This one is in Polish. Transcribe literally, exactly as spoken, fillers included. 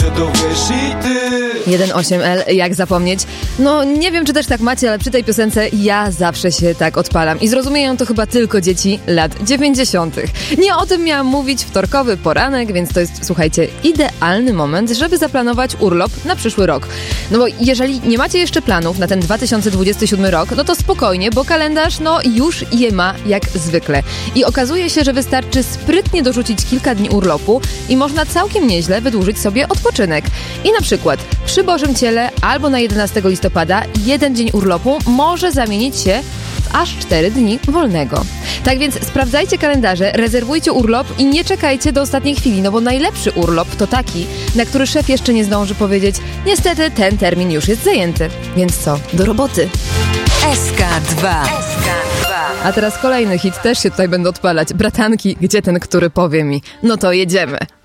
że to wiesz i ty. jeden osiem L, jak zapomnieć? No nie wiem, czy też tak macie, ale przy tej piosence ja zawsze się tak odpalam. I zrozumieją to chyba tylko dzieci lat dziewięćdziesiątych. Nie o tym miałam mówić, wtorkowy poranek, więc to jest, słuchajcie, idealny moment, żeby zaplanować urlop na przyszły rok. No bo jeżeli nie macie jeszcze planów na ten dwa tysiące dwudziesty siódmy rok, no to spokojnie, bo kalendarz no już je ma jak zwykle. I okazuje się, że wystarczy sprytnie dorzucić kilka dni urlopu i można całkiem nieźle wydłużyć sobie odpoczynek. I na przykład przy Bożym Ciele albo na jedenastego listopada jeden dzień urlopu może zamienić się w aż cztery dni wolnego. Tak więc sprawdzajcie kalendarze, rezerwujcie urlop i nie czekajcie do ostatniej chwili, no bo najlepszy urlop to taki, na który szef jeszcze nie zdąży powiedzieć: niestety ten termin już jest zajęty. Więc co? Do roboty! S K dwa. A teraz kolejny hit, też się tutaj będę odpalać. Bratanki, gdzie ten, który powie mi? No to jedziemy!